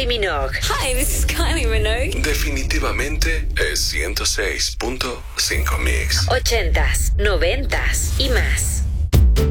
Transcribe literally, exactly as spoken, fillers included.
Kylie Minogue. Hi, this is Kylie Minogue. Definitivamente es ciento seis punto cinco Mix. Ochentas, noventas y más.